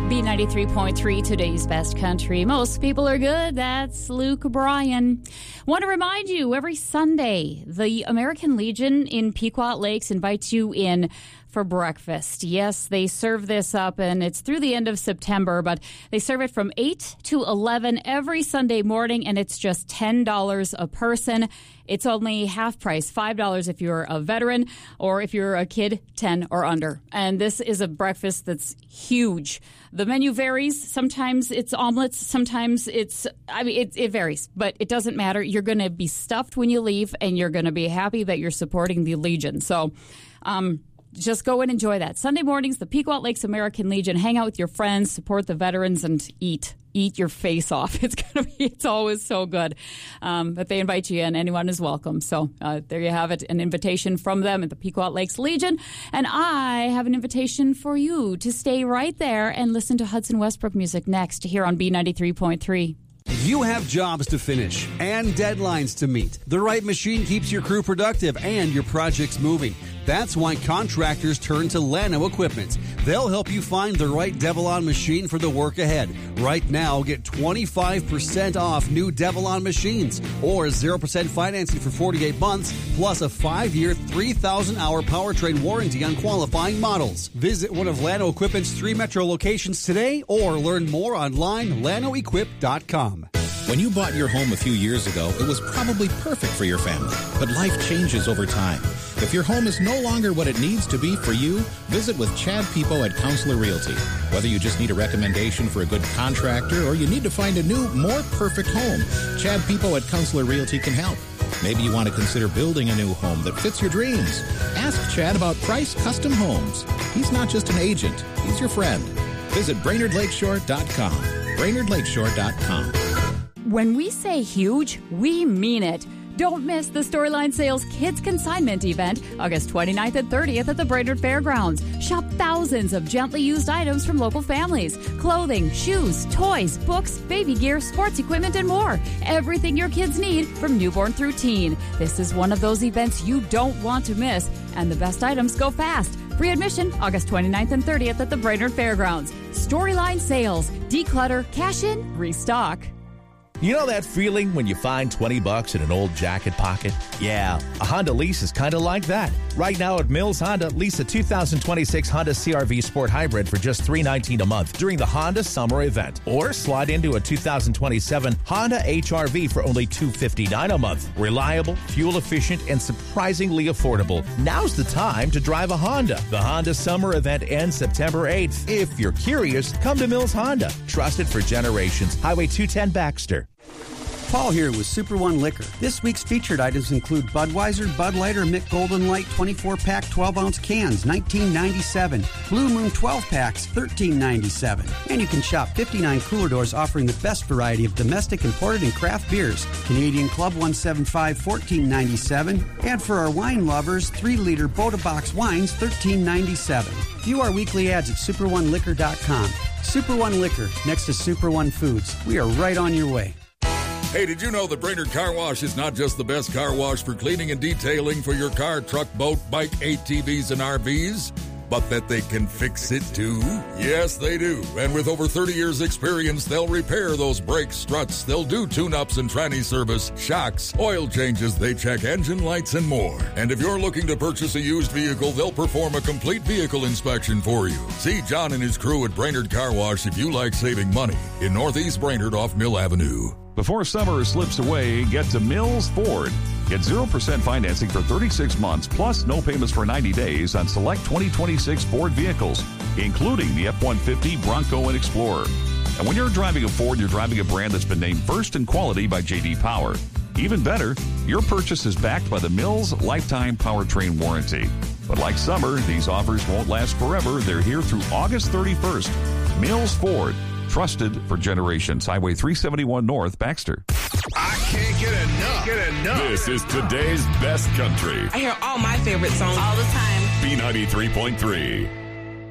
B93.3, today's best country. Most people are good. That's Luke Bryan. Want to remind you, every Sunday, the American Legion in Pequot Lakes invites you in for breakfast. Yes, they serve this up, and it's through the end of September, but they serve it from 8 to 11 every Sunday morning, and it's just $10 a person. It's only half price, $5 if you're a veteran, or if you're a kid, 10 or under. And this is a breakfast that's huge. The menu varies. Sometimes it's omelets. Sometimes it varies, but it doesn't matter. You're going to be stuffed when you leave, and you're going to be happy that you're supporting the Legion. So, just go and enjoy that. Sunday mornings, the Pequot Lakes American Legion. Hang out with your friends, support the veterans, and eat your face off. It's always so good. But they invite you in. Anyone is welcome. So there you have it, an invitation from them at the Pequot Lakes Legion. And I have an invitation for you to stay right there and listen to Hudson Westbrook music next here on B93.3. You have jobs to finish and deadlines to meet. The right machine keeps your crew productive and your projects moving. That's why contractors turn to Llano Equipment. They'll help you find the right Devilon machine for the work ahead. Right now, get 25% off new Devilon machines or 0% financing for 48 months, plus a 5-year, 3,000-hour powertrain warranty on qualifying models. Visit one of Llano Equipment's 3 metro locations today or learn more online, llanoequip.com. When you bought your home a few years ago, it was probably perfect for your family, but life changes over time. If your home is no longer what it needs to be for you, visit with Chad Pipo at Counselor Realty. Whether you just need a recommendation for a good contractor or you need to find a new, more perfect home, Chad Pipo at Counselor Realty can help. Maybe you want to consider building a new home that fits your dreams. Ask Chad about Price Custom Homes. He's not just an agent, he's your friend. Visit BrainerdLakeshore.com. BrainerdLakeshore.com. When we say huge, we mean it. Don't miss the Storyline Sales Kids Consignment event, August 29th and 30th at the Brainerd Fairgrounds. Shop thousands of gently used items from local families. Clothing, shoes, toys, books, baby gear, sports equipment, and more. Everything your kids need from newborn through teen. This is one of those events you don't want to miss, and the best items go fast. Free admission, August 29th and 30th at the Brainerd Fairgrounds. Storyline Sales. Declutter, cash in, restock. You know that feeling when you find $20 in an old jacket pocket? Yeah, a Honda lease is kind of like that. Right now at Mills Honda, lease a 2026 Honda CR-V Sport Hybrid for just $319 a month during the Honda Summer Event. Or slide into a 2027 Honda HR-V for only $259 a month. Reliable, fuel-efficient, and surprisingly affordable. Now's the time to drive a Honda. The Honda Summer Event ends September 8th. If you're curious, come to Mills Honda. Trusted for generations. Highway 210 Baxter. Paul here with Super One Liquor. This week's featured items include Budweiser, Bud Light, or Mick Golden Light 24-pack 12-ounce cans, $19.97. Blue Moon 12-packs, $13.97. And you can shop 59 cooler doors offering the best variety of domestic, imported, and craft beers. Canadian Club 175, $14.97. And for our wine lovers, 3-liter Bota Box wines, $13.97. View our weekly ads at superoneliquor.com. Super One Liquor, next to Super One Foods. We are right on your way. Hey, did you know that Brainerd Car Wash is not just the best car wash for cleaning and detailing for your car, truck, boat, bike, ATVs, and RVs? But that they can fix it too? Yes, they do. And with over 30 years experience, they'll repair those brakes, struts. They'll do tune-ups and tranny service, shocks, oil changes. They check engine lights and more. And if you're looking to purchase a used vehicle, they'll perform a complete vehicle inspection for you. See John and his crew at Brainerd Car Wash if you like saving money in Northeast Brainerd off Mill Avenue. Before summer slips away, get to Mills Ford. Get 0% financing for 36 months, plus no payments for 90 days on select 2026 Ford vehicles, including the F-150, Bronco, and Explorer. And when you're driving a Ford, you're driving a brand that's been named first in quality by J.D. Power. Even better, your purchase is backed by the Mills Lifetime Powertrain Warranty. But like summer, these offers won't last forever. They're here through August 31st. Mills Ford. Trusted for generations. Highway 371 North, Baxter. I can't get enough. This is today's best country. I hear all my favorite songs all the time. B93.3.